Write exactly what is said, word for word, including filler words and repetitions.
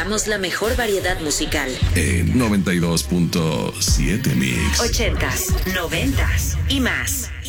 presentamos la mejor variedad musical. En noventa y dos punto siete Mix. Ochentas, noventas y más.